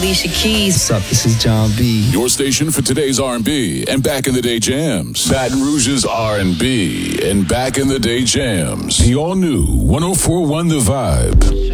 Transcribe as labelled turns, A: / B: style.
A: Alicia Keys.
B: What's up? This is John B.
C: Your station for today's R&B and back in the day jams. Baton Rouge's R&B and back in the day jams. The all new 104.1 The Vibe.